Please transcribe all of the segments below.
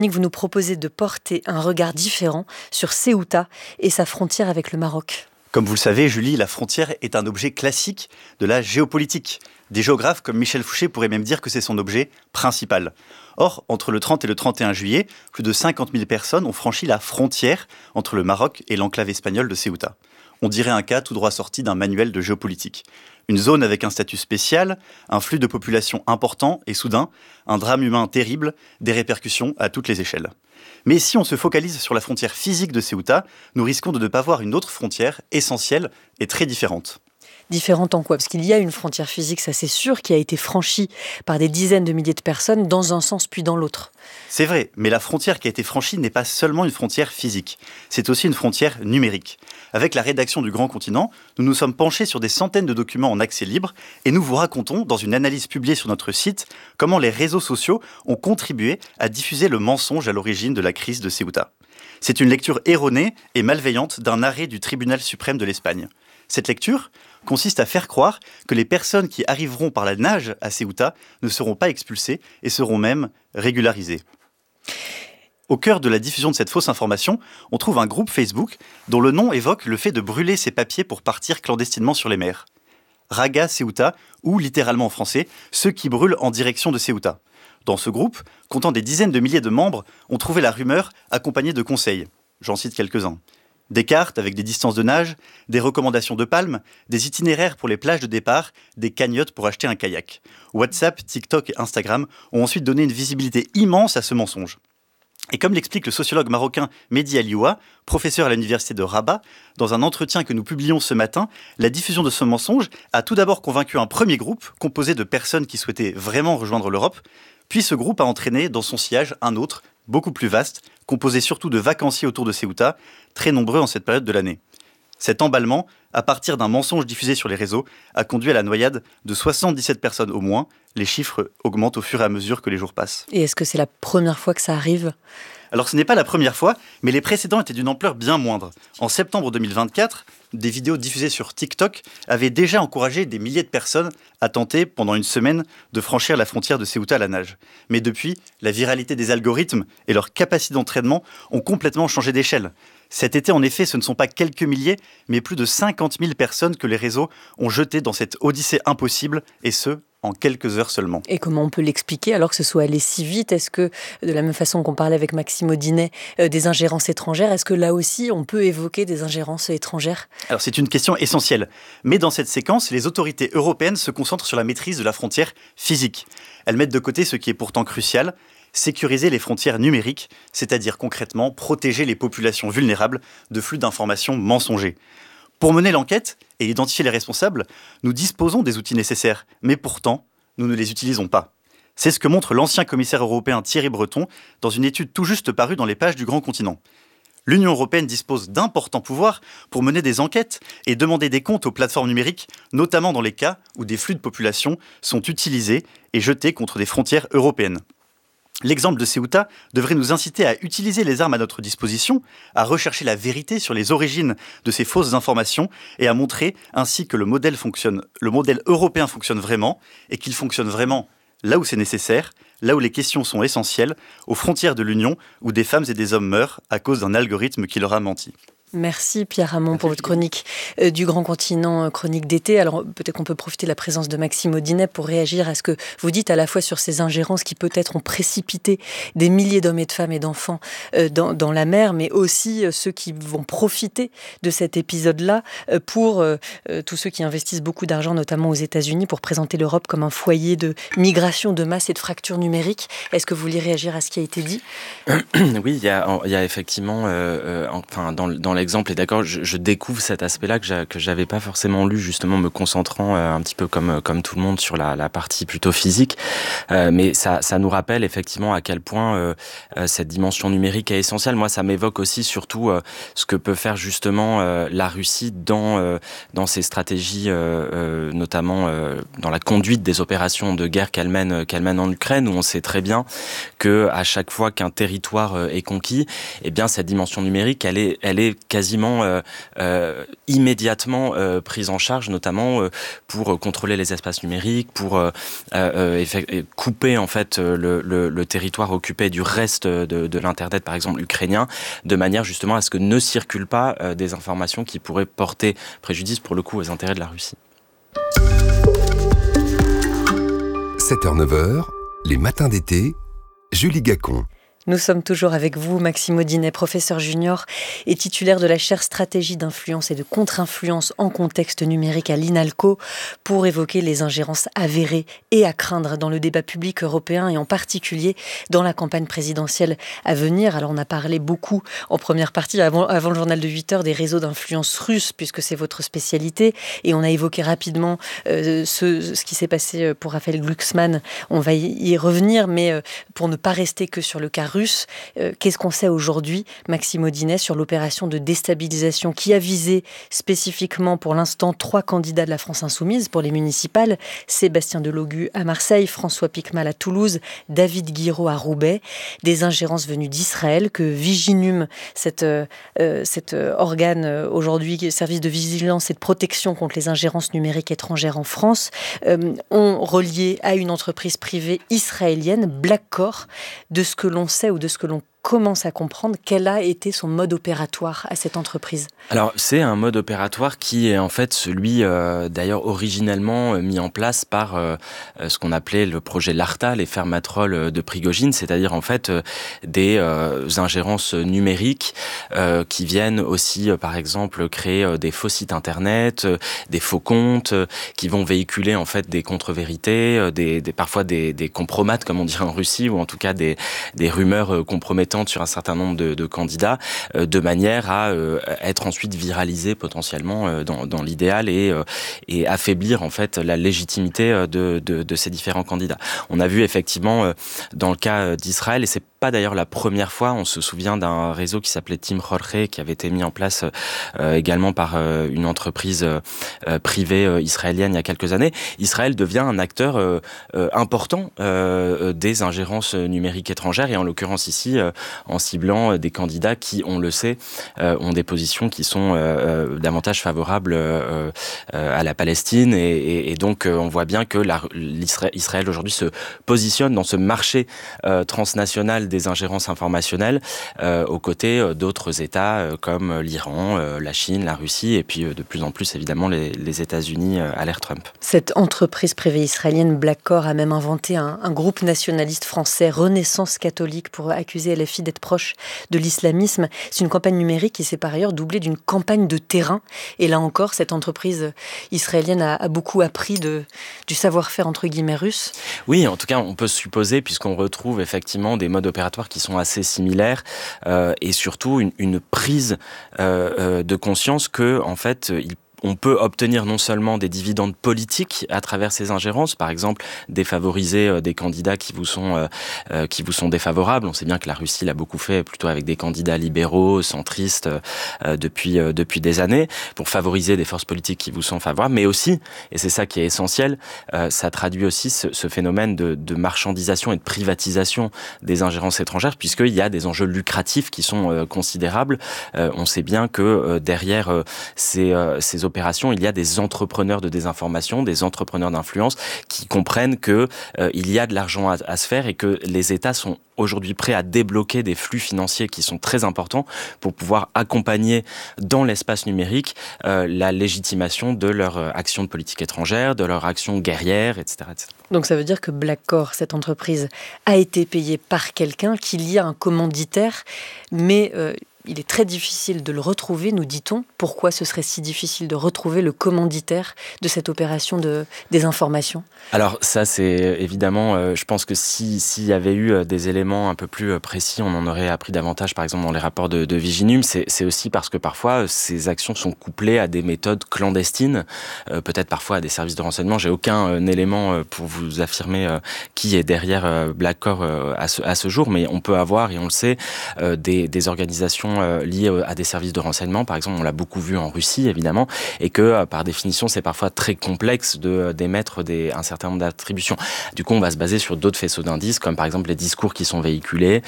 Vous nous proposez de porter un regard différent sur Ceuta et sa frontière avec le Maroc. Comme vous le savez, Julie, la frontière est un objet classique de la géopolitique. Des géographes comme Michel Fouché pourraient même dire que c'est son objet principal. Or, entre le 30 et le 31 juillet, plus de 50 000 personnes ont franchi la frontière entre le Maroc et l'enclave espagnole de Ceuta. On dirait un cas tout droit sorti d'un manuel de géopolitique. Une zone avec un statut spécial, un flux de population important et soudain, un drame humain terrible, des répercussions à toutes les échelles. Mais si on se focalise sur la frontière physique de Ceuta, nous risquons de ne pas voir une autre frontière essentielle et très différente. Différente en quoi ? Parce qu'il y a une frontière physique, ça c'est sûr, qui a été franchie par des dizaines de milliers de personnes dans un sens puis dans l'autre. C'est vrai, mais la frontière qui a été franchie n'est pas seulement une frontière physique, c'est aussi une frontière numérique. Avec la rédaction du Grand Continent, nous nous sommes penchés sur des centaines de documents en accès libre et nous vous racontons, dans une analyse publiée sur notre site, comment les réseaux sociaux ont contribué à diffuser le mensonge à l'origine de la crise de Ceuta. C'est une lecture erronée et malveillante d'un arrêt du tribunal suprême de l'Espagne. Cette lecture consiste à faire croire que les personnes qui arriveront par la nage à Ceuta ne seront pas expulsées et seront même régularisées. Au cœur de la diffusion de cette fausse information, on trouve un groupe Facebook dont le nom évoque le fait de brûler ses papiers pour partir clandestinement sur les mers. Raga Ceuta, ou littéralement en français, ceux qui brûlent en direction de Ceuta. Dans ce groupe, comptant des dizaines de milliers de membres, on trouvait la rumeur accompagnée de conseils. J'en cite quelques-uns. Des cartes avec des distances de nage, des recommandations de palmes, des itinéraires pour les plages de départ, des cagnottes pour acheter un kayak. WhatsApp, TikTok et Instagram ont ensuite donné une visibilité immense à ce mensonge. Et comme l'explique le sociologue marocain Mehdi Alioua, professeur à l'université de Rabat, dans un entretien que nous publions ce matin, la diffusion de ce mensonge a tout d'abord convaincu un premier groupe, composé de personnes qui souhaitaient vraiment rejoindre l'Europe, puis ce groupe a entraîné dans son sillage un autre, beaucoup plus vaste, composé surtout de vacanciers autour de Ceuta, très nombreux en cette période de l'année. Cet emballement, à partir d'un mensonge diffusé sur les réseaux, a conduit à la noyade de 77 personnes au moins. Les chiffres augmentent au fur et à mesure que les jours passent. Et est-ce que c'est la première fois que ça arrive ? Alors ce n'est pas la première fois, mais les précédents étaient d'une ampleur bien moindre. En septembre 2024, des vidéos diffusées sur TikTok avaient déjà encouragé des milliers de personnes à tenter, pendant une semaine, de franchir la frontière de Ceuta à la nage. Mais depuis, la viralité des algorithmes et leur capacité d'entraînement ont complètement changé d'échelle. Cet été, en effet, ce ne sont pas quelques milliers, mais plus de 50 000 personnes que les réseaux ont jetées dans cette odyssée impossible, et ce, en quelques heures seulement. Et comment on peut l'expliquer alors que ce soit allé si vite ? Est-ce que, de la même façon qu'on parlait avec Maxime Audinet, des ingérences étrangères, est-ce que là aussi on peut évoquer des ingérences étrangères ? Alors c'est une question essentielle. Mais dans cette séquence, les autorités européennes se concentrent sur la maîtrise de la frontière physique. Elles mettent de côté ce qui est pourtant crucial, sécuriser les frontières numériques, c'est-à-dire concrètement protéger les populations vulnérables de flux d'informations mensongers. Pour mener l'enquête et identifier les responsables, nous disposons des outils nécessaires, mais pourtant, nous ne les utilisons pas. C'est ce que montre l'ancien commissaire européen Thierry Breton dans une étude tout juste parue dans les pages du Grand Continent. L'Union européenne dispose d'importants pouvoirs pour mener des enquêtes et demander des comptes aux plateformes numériques, notamment dans les cas où des flux de population sont utilisés et jetés contre des frontières européennes. L'exemple de Ceuta devrait nous inciter à utiliser les armes à notre disposition, à rechercher la vérité sur les origines de ces fausses informations et à montrer ainsi que le modèle européen fonctionne vraiment et qu'il fonctionne vraiment là où c'est nécessaire, là où les questions sont essentielles, aux frontières de l'Union où des femmes et des hommes meurent à cause d'un algorithme qui leur a menti. Merci Pierre Hamon pour votre chronique du Grand Continent, chronique d'été. Alors peut-être qu'on peut profiter de la présence de Maxime Audinet pour réagir à ce que vous dites à la fois sur ces ingérences qui peut-être ont précipité des milliers d'hommes et de femmes et d'enfants dans la mer, mais aussi ceux qui vont profiter de cet épisode-là pour tous ceux qui investissent beaucoup d'argent, notamment aux États-Unis, pour présenter l'Europe comme un foyer de migration de masse et de fracture numérique. Est-ce que vous voulez réagir à ce qui a été dit ? Oui, il y a effectivement, dans l'exemple, et d'accord, je découvre cet aspect-là que j'avais pas forcément lu, justement me concentrant un petit peu comme tout le monde sur la partie plutôt physique, mais ça nous rappelle effectivement à quel point cette dimension numérique est essentielle. Moi, ça m'évoque aussi surtout ce que peut faire justement la Russie dans ses stratégies, notamment dans la conduite des opérations de guerre qu'elle mène en Ukraine, où on sait très bien que à chaque fois qu'un territoire est conquis, eh bien cette dimension numérique, elle est quasiment immédiatement prises en charge, notamment pour contrôler les espaces numériques, pour couper en fait le territoire occupé du reste de l'internet, par exemple ukrainien, de manière justement à ce que ne circulent pas des informations qui pourraient porter préjudice pour le coup aux intérêts de la Russie. 7h-9h, les matins d'été, Julie Gacon. Nous sommes toujours avec vous, Maxime Audinet, professeur junior et titulaire de la chaire stratégie d'influence et de contre-influence en contexte numérique à l'INALCO, pour évoquer les ingérences avérées et à craindre dans le débat public européen et en particulier dans la campagne présidentielle à venir. Alors on a parlé beaucoup en première partie, avant le journal de 8h, des réseaux d'influence russes, puisque c'est votre spécialité, et on a évoqué rapidement ce qui s'est passé pour Raphaël Glucksmann. On va y revenir, mais pour ne pas rester que sur le cas russe. Qu'est-ce qu'on sait aujourd'hui, Maxime Audinet, sur l'opération de déstabilisation qui a visé spécifiquement pour l'instant 3 candidats de la France Insoumise pour les municipales, Sébastien Delogu à Marseille, François Piquemal à Toulouse, David Guiraud à Roubaix, des ingérences venues d'Israël que Viginum, cet organe aujourd'hui, service de vigilance et de protection contre les ingérences numériques étrangères en France, ont relié à une entreprise privée israélienne, Blackcore. De ce que l'on sait ou de ce que l'on commence à comprendre, quel a été son mode opératoire à cette entreprise? Alors, c'est un mode opératoire qui est en fait celui, d'ailleurs, originellement mis en place par ce qu'on appelait le projet LARTA, les fermatrolles de Prigojine, c'est-à-dire en fait des ingérences numériques qui viennent aussi, par exemple, créer des faux sites internet, des faux comptes, qui vont véhiculer en fait des contre-vérités, parfois des compromates, comme on dirait en Russie, ou en tout cas des rumeurs compromettantes sur un certain nombre de candidats, de manière à être ensuite viralisé potentiellement dans l'idéal et affaiblir en fait la légitimité de ces différents candidats. On a vu effectivement dans le cas d'Israël, et c'est pas d'ailleurs la première fois, on se souvient d'un réseau qui s'appelait Team Jorge, qui avait été mis en place également par une entreprise privée israélienne il y a quelques années. Israël devient un acteur important des ingérences numériques étrangères, et en l'occurrence ici, en ciblant des candidats qui, on le sait, ont des positions qui sont davantage favorables à la Palestine, et donc on voit bien que Israël aujourd'hui se positionne dans ce marché transnational des ingérences informationnelles aux côtés d'autres États comme l'Iran, la Chine, la Russie, et puis de plus en plus évidemment les États-Unis à l'ère Trump. Cette entreprise privée israélienne Blackcore a même inventé un groupe nationaliste français, Renaissance catholique, pour accuser LFI d'être proche de l'islamisme. C'est une campagne numérique qui s'est par ailleurs doublée d'une campagne de terrain. Et là encore, cette entreprise israélienne a beaucoup appris du savoir-faire entre guillemets russe. Oui, en tout cas, on peut supposer, puisqu'on retrouve effectivement des modes opératoires qui sont assez similaires, et surtout une prise de conscience que, en fait, on peut obtenir non seulement des dividendes politiques à travers ces ingérences, par exemple défavoriser des candidats qui vous sont défavorables. On sait bien que la Russie l'a beaucoup fait plutôt avec des candidats libéraux, centristes depuis des années, pour favoriser des forces politiques qui vous sont favorables, mais aussi, et c'est ça qui est essentiel, ça traduit aussi ce phénomène de marchandisation et de privatisation des ingérences étrangères, puisqu'il y a des enjeux lucratifs qui sont considérables. On sait bien que derrière ces opérations, il y a des entrepreneurs de désinformation, des entrepreneurs d'influence qui comprennent que il y a de l'argent à se faire, et que les États sont aujourd'hui prêts à débloquer des flux financiers qui sont très importants pour pouvoir accompagner dans l'espace numérique la légitimation de leur action de politique étrangère, de leur action guerrière, etc., etc. Donc ça veut dire que Blackcore, cette entreprise, a été payée par quelqu'un, qu'il y a un commanditaire, mais il est très difficile de le retrouver, nous dit-on. Pourquoi ce serait si difficile de retrouver le commanditaire de cette opération de désinformation? Alors ça, c'est évidemment, je pense que s'il y avait eu des éléments un peu plus précis, on en aurait appris davantage, par exemple dans les rapports de Viginum. C'est aussi parce que parfois, ces actions sont couplées à des méthodes clandestines, peut-être parfois à des services de renseignement. J'ai aucun élément pour vous affirmer qui est derrière Blackcore à ce jour, mais on peut avoir, et on le sait, des organisations sont liées à des services de renseignement. Par exemple, on l'a beaucoup vu en Russie, évidemment, et que, par définition, c'est parfois très complexe d'émettre un certain nombre d'attributions. Du coup, on va se baser sur d'autres faisceaux d'indices, comme par exemple les discours qui sont véhiculés,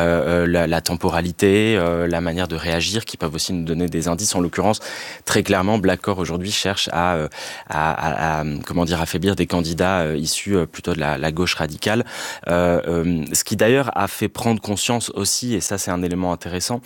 la temporalité, la manière de réagir, qui peuvent aussi nous donner des indices. En l'occurrence, très clairement, Blackor aujourd'hui cherche à affaiblir des candidats issus plutôt de la gauche radicale. Ce qui d'ailleurs a fait prendre conscience aussi, et ça c'est un élément intéressant,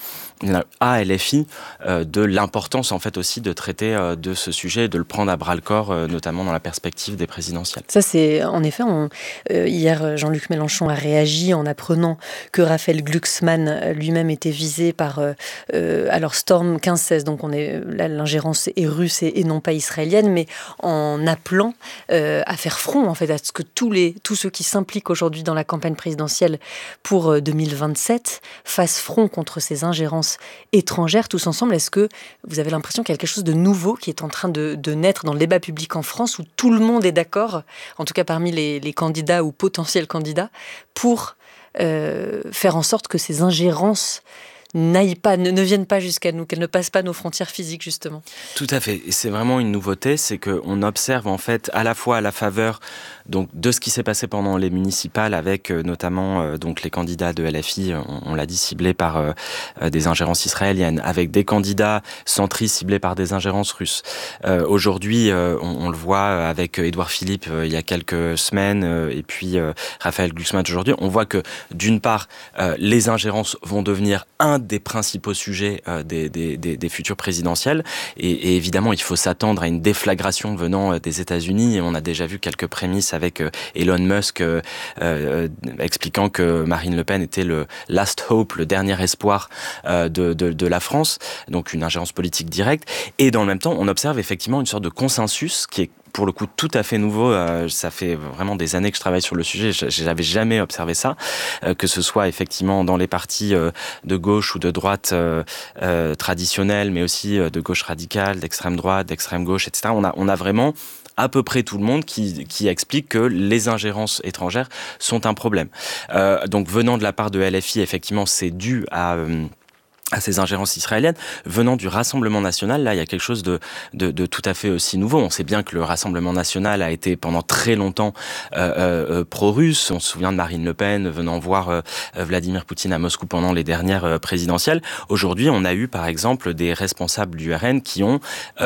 à LFI, de l'importance en fait aussi de traiter de ce sujet, de le prendre à bras le corps, notamment dans la perspective des présidentielles. Ça c'est en effet, hier Jean-Luc Mélenchon a réagi en apprenant que Raphaël Glucksmann lui-même était visé par alors Storm 1516, donc l'ingérence est russe et non pas israélienne, mais en appelant à faire front en fait à ce que tous ceux qui s'impliquent aujourd'hui dans la campagne présidentielle pour 2027 fassent front contre ces ingérences étrangères tous ensemble. Est-ce que vous avez l'impression qu'il y a quelque chose de nouveau qui est en train de naître dans le débat public en France, où tout le monde est d'accord, en tout cas parmi les candidats ou potentiels candidats, pour faire en sorte que ces ingérences ne viennent pas jusqu'à nous, qu'elles ne passent pas nos frontières physiques, justement? Tout à fait. Et c'est vraiment une nouveauté, c'est qu'on observe en fait à la fois à la faveur donc de ce qui s'est passé pendant les municipales, avec notamment donc les candidats de LFI, on l'a dit, ciblés par des ingérences israéliennes, avec des candidats centristes ciblés par des ingérences russes. Aujourd'hui, on le voit avec Édouard Philippe il y a quelques semaines, et puis Raphaël Glucksmann aujourd'hui, on voit que d'une part, les ingérences vont devenir un des principaux sujets des futures présidentielles, et évidemment il faut s'attendre à une déflagration venant des États-Unis, et on a déjà vu quelques prémices avec Elon Musk expliquant que Marine Le Pen était le last hope, le dernier espoir de la France, donc une ingérence politique directe. Et dans le même temps, on observe effectivement une sorte de consensus qui est pour le coup tout à fait nouveau. Ça fait vraiment des années que je travaille sur le sujet, je n'avais jamais observé ça, que ce soit effectivement dans les partis de gauche ou de droite traditionnels, mais aussi de gauche radicale, d'extrême droite, d'extrême gauche, etc. On a vraiment à peu près tout le monde qui explique que les ingérences étrangères sont un problème. Donc venant de la part de LFI, effectivement, c'est dû à ces ingérences israéliennes. Venant du Rassemblement national, là, il y a quelque chose de tout à fait aussi nouveau. On sait bien que le Rassemblement national a été pendant très longtemps pro-russe. On se souvient de Marine Le Pen venant voir Vladimir Poutine à Moscou pendant les dernières présidentielles. Aujourd'hui, on a eu, par exemple, des responsables du RN qui ont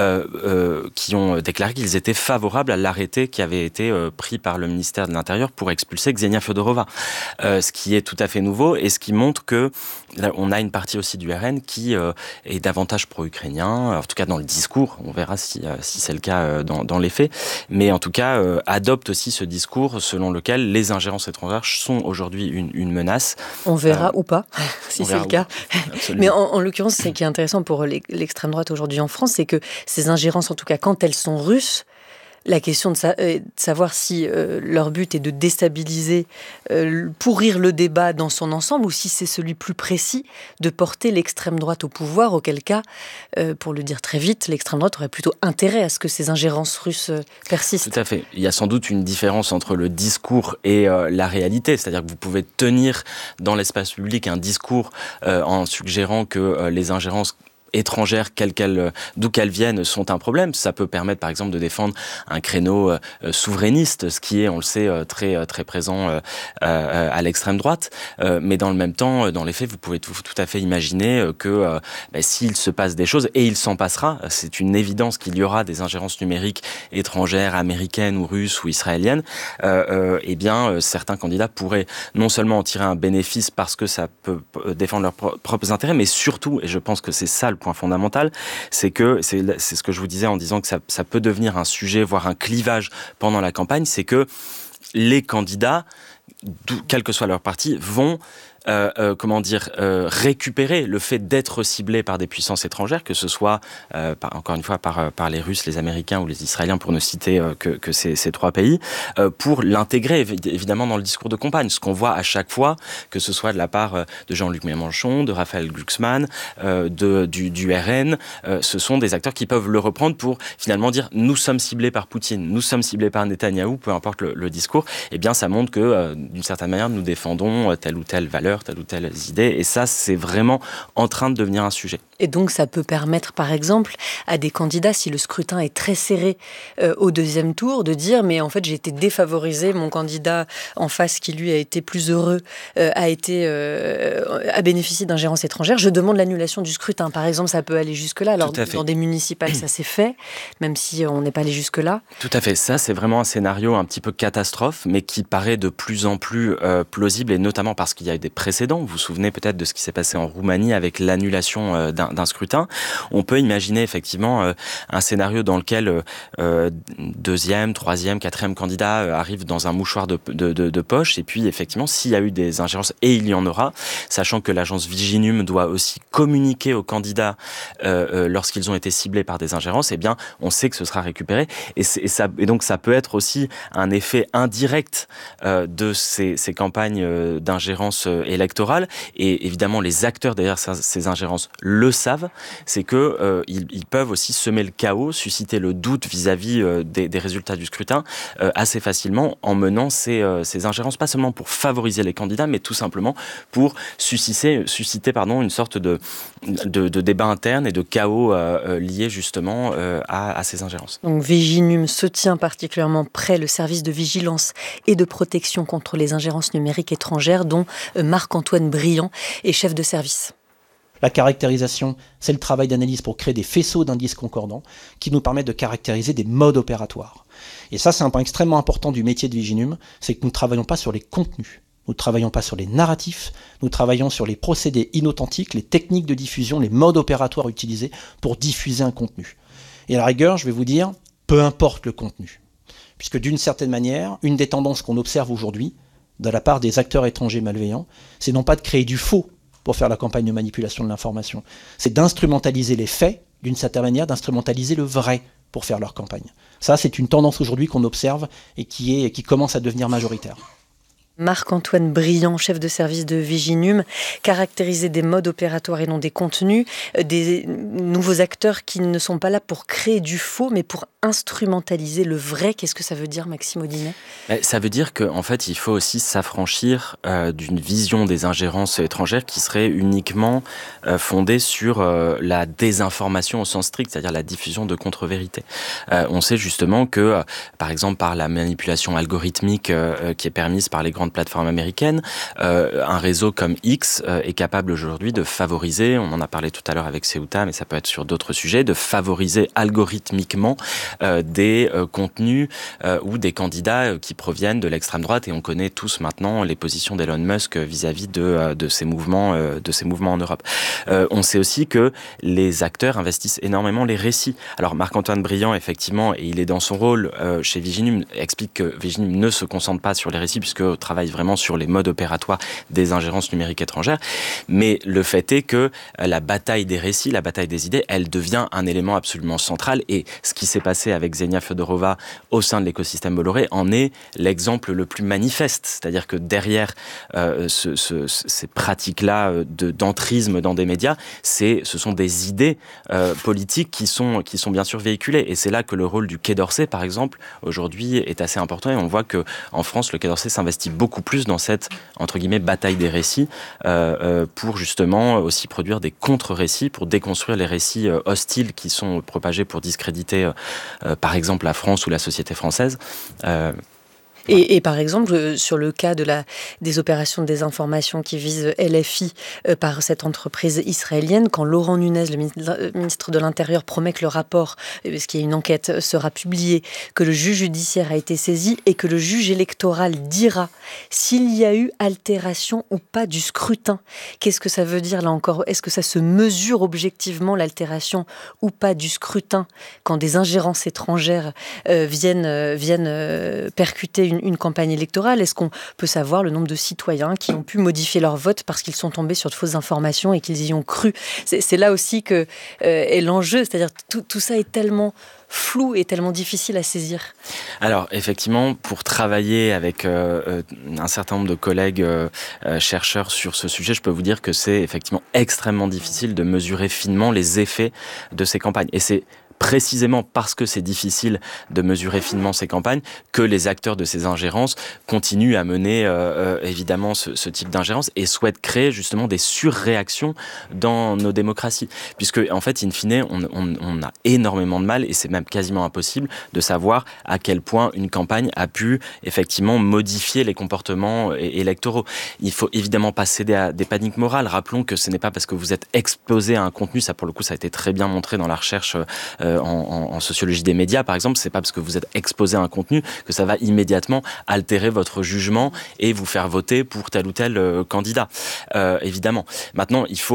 déclaré qu'ils étaient favorables à l'arrêté qui avait été pris par le ministère de l'Intérieur pour expulser Ksenia Fodorova. Ce qui est tout à fait nouveau, et ce qui montre que là, on a une partie aussi du RN qui est davantage pro-ukrainien, en tout cas dans le discours, on verra si c'est le cas dans les faits, mais en tout cas adopte aussi ce discours selon lequel les ingérences étrangères sont aujourd'hui une menace. On verra ou pas, si c'est le cas. Mais en l'occurrence, ce qui est intéressant pour l'extrême droite aujourd'hui en France, c'est que ces ingérences, en tout cas quand elles sont russes, la question de savoir si leur but est de déstabiliser, pourrir le débat dans son ensemble, ou si c'est celui plus précis de porter l'extrême droite au pouvoir, auquel cas, pour le dire très vite, l'extrême droite aurait plutôt intérêt à ce que ces ingérences russes persistent. Tout à fait. Il y a sans doute une différence entre le discours et la réalité, c'est-à-dire que vous pouvez tenir dans l'espace public un discours en suggérant que les ingérences étrangères, d'où qu'elles viennent, sont un problème. Ça peut permettre, par exemple, de défendre un créneau souverainiste, ce qui est, on le sait, très très présent à l'extrême droite. Mais dans le même temps, dans les faits, vous pouvez tout à fait imaginer que s'il se passe des choses, et il s'en passera, c'est une évidence qu'il y aura des ingérences numériques étrangères, américaines ou russes ou israéliennes, certains candidats pourraient non seulement en tirer un bénéfice parce que ça peut défendre leurs propres intérêts, mais surtout, et je pense que c'est ça le point fondamental, c'est ce que je vous disais en disant que ça peut devenir un sujet, voire un clivage pendant la campagne, c'est que les candidats, quel que soit leur parti, vont récupérer le fait d'être ciblés par des puissances étrangères, que ce soit, encore une fois, par les Russes, les Américains ou les Israéliens, pour ne citer que ces trois pays, pour l'intégrer évidemment dans le discours de campagne. Ce qu'on voit à chaque fois, que ce soit de la part de Jean-Luc Mélenchon, de Raphaël Glucksmann, du RN, ce sont des acteurs qui peuvent le reprendre pour finalement dire « nous sommes ciblés par Poutine, nous sommes ciblés par Netanyahou », peu importe le discours. Eh bien, ça montre que, d'une certaine manière, nous défendons telle ou telle valeur couleur, telle ou telle idée. Et ça, c'est vraiment en train de devenir un sujet. Et donc, ça peut permettre, par exemple, à des candidats, si le scrutin est très serré au deuxième tour, de dire, mais en fait, j'ai été défavorisé, mon candidat en face, qui lui a été plus heureux, a bénéficié d'ingérence étrangère, je demande l'annulation du scrutin. Par exemple, ça peut aller jusque-là. Alors, dans des municipales, ça s'est fait, même si on n'est pas allé jusque-là. Tout à fait. Ça, c'est vraiment un scénario un petit peu catastrophe, mais qui paraît de plus en plus plausible, et notamment parce qu'il y a eu des précédents. Vous vous souvenez peut-être de ce qui s'est passé en Roumanie avec l'annulation d'un scrutin. On peut imaginer effectivement un scénario dans lequel deuxième, troisième, quatrième candidat arrive dans un mouchoir de poche, et puis effectivement, s'il y a eu des ingérences, et il y en aura, sachant que l'agence Viginum doit aussi communiquer aux candidats lorsqu'ils ont été ciblés par des ingérences, eh bien, on sait que ce sera récupéré, et donc ça peut être aussi un effet indirect de ces campagnes d'ingérence électorale, et évidemment, les acteurs derrière ces ingérences le savent, c'est que ils peuvent aussi semer le chaos, susciter le doute vis-à-vis des résultats du scrutin assez facilement en menant ces ingérences, pas seulement pour favoriser les candidats, mais tout simplement pour susciter une sorte de débat interne et de chaos lié justement à ces ingérences. Donc Viginum se tient particulièrement près le service de vigilance et de protection contre les ingérences numériques étrangères, dont Marc-Antoine Briand est chef de service. La caractérisation, c'est le travail d'analyse pour créer des faisceaux d'indices concordants qui nous permettent de caractériser des modes opératoires. Et ça, c'est un point extrêmement important du métier de Viginum, c'est que nous ne travaillons pas sur les contenus, nous ne travaillons pas sur les narratifs, nous travaillons sur les procédés inauthentiques, les techniques de diffusion, les modes opératoires utilisés pour diffuser un contenu. Et à la rigueur, je vais vous dire, peu importe le contenu. Puisque d'une certaine manière, une des tendances qu'on observe aujourd'hui, de la part des acteurs étrangers malveillants, c'est non pas de créer du faux pour faire la campagne de manipulation de l'information, c'est d'instrumentaliser les faits, d'une certaine manière, d'instrumentaliser le vrai pour faire leur campagne. Ça, c'est une tendance aujourd'hui qu'on observe et qui commence à devenir majoritaire. Marc-Antoine Briand, chef de service de Viginum, caractériser des modes opératoires et non des contenus, des nouveaux acteurs qui ne sont pas là pour créer du faux, mais pour instrumentaliser le vrai. Qu'est-ce que ça veut dire, Maxime Audinet ? Ça veut dire qu'en fait, il faut aussi s'affranchir d'une vision des ingérences étrangères qui serait uniquement fondée sur la désinformation au sens strict, c'est-à-dire la diffusion de contre-vérités. On sait justement que, par exemple, par la manipulation algorithmique qui est permise par les grandes plateformes américaines, un réseau comme X est capable aujourd'hui de favoriser, on en a parlé tout à l'heure avec Ceuta, mais ça peut être sur d'autres sujets, de favoriser algorithmiquement des contenus ou des candidats qui proviennent de l'extrême droite, et on connaît tous maintenant les positions d'Elon Musk vis-à-vis de ces mouvements en Europe. On sait aussi que les acteurs investissent énormément les récits. Alors Marc-Antoine Briand, effectivement, et il est dans son rôle chez Viginum, explique que Viginum ne se concentre pas sur les récits puisque travaille vraiment sur les modes opératoires des ingérences numériques étrangères, mais le fait est que la bataille des récits, la bataille des idées, elle devient un élément absolument central, et ce qui s'est passé avec Xenia Fodorova au sein de l'écosystème Bolloré en est l'exemple le plus manifeste, c'est-à-dire que derrière ces pratiques-là d'entrisme dans des médias, ce sont des idées politiques qui sont bien sûr véhiculées, et c'est là que le rôle du Quai d'Orsay, par exemple, aujourd'hui est assez important, et on voit que en France, le Quai d'Orsay s'investit beaucoup plus dans cette, entre guillemets, bataille des récits pour justement aussi produire des contre-récits, pour déconstruire les récits hostiles qui sont propagés pour discréditer par exemple la France ou la société française. Et par exemple, sur le cas des opérations de désinformation qui visent LFI par cette entreprise israélienne, quand Laurent Nunez, le ministre de l'Intérieur, promet que le rapport, parce qu'il y a une enquête, sera publié, que le juge judiciaire a été saisi et que le juge électoral dira s'il y a eu altération ou pas du scrutin. Qu'est-ce que ça veut dire là encore ? Est-ce que ça se mesure objectivement, l'altération ou pas du scrutin, quand des ingérences étrangères viennent percuter une campagne électorale? Est-ce qu'on peut savoir le nombre de citoyens qui ont pu modifier leur vote parce qu'ils sont tombés sur de fausses informations et qu'ils y ont cru? C'est là aussi que est l'enjeu, c'est-à-dire tout ça est tellement flou et tellement difficile à saisir. Alors effectivement, pour travailler avec un certain nombre de collègues chercheurs sur ce sujet, je peux vous dire que c'est effectivement extrêmement difficile de mesurer finement les effets de ces campagnes. Et c'est précisément parce que c'est difficile de mesurer finement ces campagnes, que les acteurs de ces ingérences continuent à mener évidemment ce type d'ingérence et souhaitent créer justement des surréactions dans nos démocraties. Puisque, en fait, in fine, on a énormément de mal, et c'est même quasiment impossible, de savoir à quel point une campagne a pu effectivement modifier les comportements électoraux. Il faut évidemment pas céder à des paniques morales. Rappelons que ce n'est pas parce que vous êtes exposé à un contenu, ça pour le coup ça a été très bien montré dans la recherche en sociologie des médias par exemple, c'est pas parce que vous êtes exposé à un contenu que ça va immédiatement altérer votre jugement et vous faire voter pour tel ou tel candidat. Évidemment. Maintenant, il faut